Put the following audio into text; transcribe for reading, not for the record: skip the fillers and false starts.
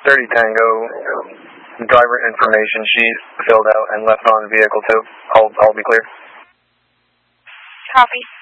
30 Tango, driver information sheet filled out and left on vehicle 2. I'll be clear. Copy.